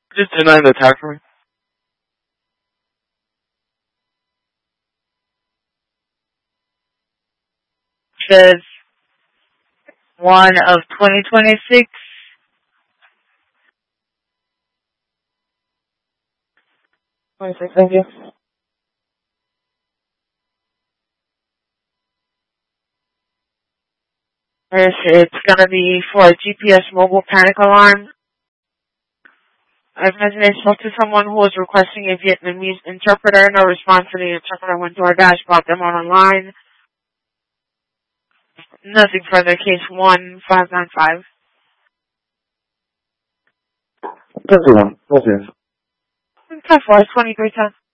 Just denying the attack for me. Says 1 of 2026. Thank you. It's going to be for a GPS mobile panic alarm. I've mentioned I spoke to someone who was requesting a Vietnamese interpreter. No response to the interpreter. Went to our dashboard, them online. Nothing further. Case 1595. 51. What's yours? 10-4, 2310.